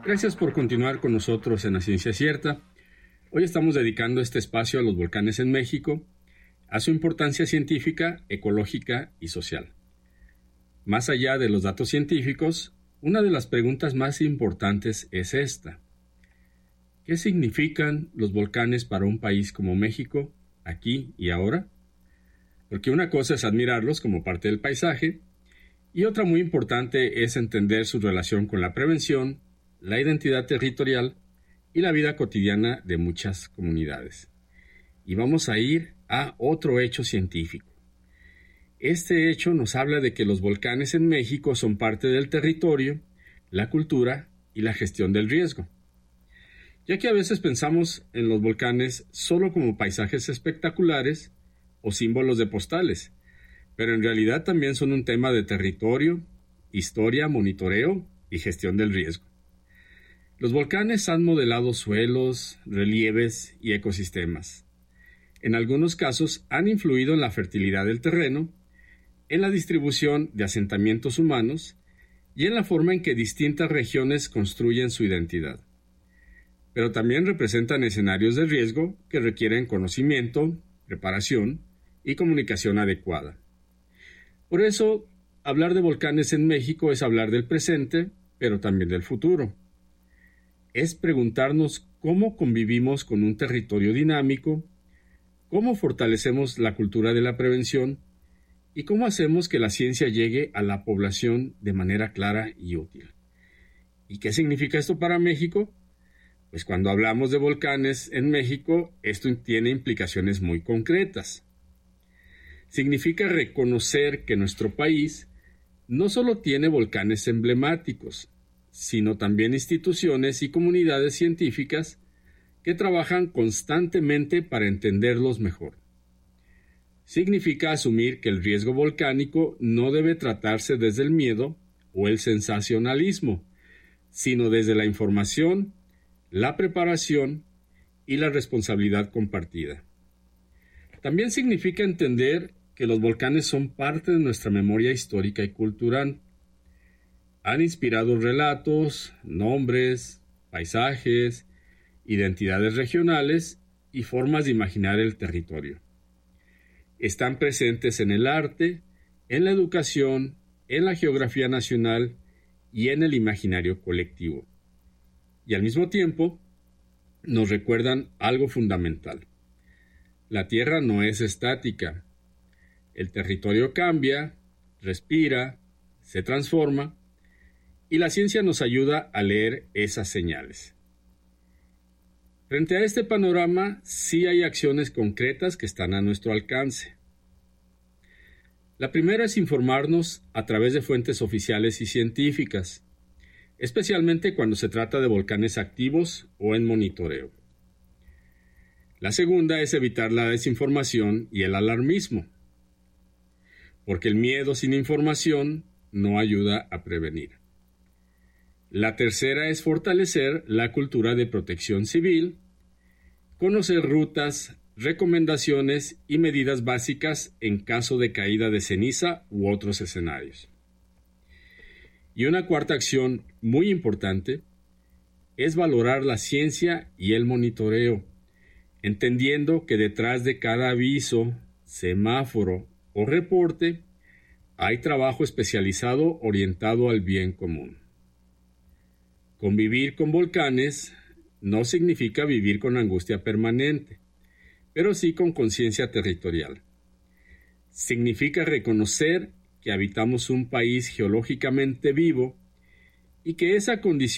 Gracias por continuar con nosotros en La Ciencia Cierta. Hoy estamos dedicando este espacio a los volcanes en México, a su importancia científica, ecológica y social. Más allá de los datos científicos, una de las preguntas más importantes es esta. ¿Qué significan los volcanes para un país como México, aquí y ahora? Porque una cosa es admirarlos como parte del paisaje, y otra muy importante es entender su relación con la prevención, la identidad territorial y la vida cotidiana de muchas comunidades. Y vamos a ir a otro hecho científico. Este hecho nos habla de que los volcanes en México son parte del territorio, la cultura y la gestión del riesgo. Ya que a veces pensamos en los volcanes solo como paisajes espectaculares o símbolos de postales, pero en realidad también son un tema de territorio, historia, monitoreo y gestión del riesgo. Los volcanes han modelado suelos, relieves y ecosistemas. En algunos casos han influido en la fertilidad del terreno, en la distribución de asentamientos humanos y en la forma en que distintas regiones construyen su identidad. Pero también representan escenarios de riesgo que requieren conocimiento, preparación y comunicación adecuada. Por eso, hablar de volcanes en México es hablar del presente, pero también del futuro. Es preguntarnos cómo convivimos con un territorio dinámico, cómo fortalecemos la cultura de la prevención y cómo hacemos que la ciencia llegue a la población de manera clara y útil. ¿Y qué significa esto para México? Pues cuando hablamos de volcanes en México, esto tiene implicaciones muy concretas. Significa reconocer que nuestro país no solo tiene volcanes emblemáticos, sino también instituciones y comunidades científicas que trabajan constantemente para entenderlos mejor. Significa asumir que el riesgo volcánico no debe tratarse desde el miedo o el sensacionalismo, sino desde la información, la preparación y la responsabilidad compartida. También significa entender que los volcanes son parte de nuestra memoria histórica y cultural. Han inspirado relatos, nombres, paisajes, identidades regionales y formas de imaginar el territorio. Están presentes en el arte, en la educación, en la geografía nacional y en el imaginario colectivo. Y al mismo tiempo, nos recuerdan algo fundamental. La Tierra no es estática. El territorio cambia, respira, se transforma, y la ciencia nos ayuda a leer esas señales. Frente a este panorama, sí hay acciones concretas que están a nuestro alcance. La primera es informarnos a través de fuentes oficiales y científicas, especialmente cuando se trata de volcanes activos o en monitoreo. La segunda es evitar la desinformación y el alarmismo, porque el miedo sin información no ayuda a prevenir. La tercera es fortalecer la cultura de protección civil, conocer rutas, recomendaciones y medidas básicas en caso de caída de ceniza u otros escenarios. Y una cuarta acción muy importante es valorar la ciencia y el monitoreo, entendiendo que detrás de cada aviso, semáforo o reporte hay trabajo especializado orientado al bien común. Convivir con volcanes no significa vivir con angustia permanente, pero sí con conciencia territorial. Significa reconocer que habitamos un país geológicamente vivo y que esa condición